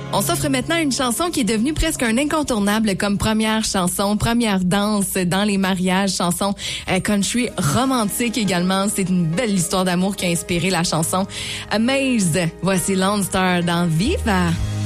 On s'offre maintenant une chanson qui est devenue presque un incontournable comme première chanson, première danse dans les mariages, chanson country romantique également. C'est une belle histoire d'amour qui a inspiré la chanson Amazed. Voici Lone Star dans Viva.